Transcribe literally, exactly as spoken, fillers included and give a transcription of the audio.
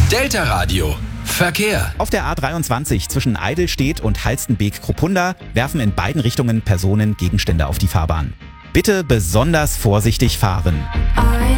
Delta Radio. Verkehr. Auf der A dreiundzwanzig zwischen Eidelstedt und Halstenbek-Kruppunda werfen in beiden Richtungen Personen Gegenstände auf die Fahrbahn. Bitte besonders vorsichtig fahren.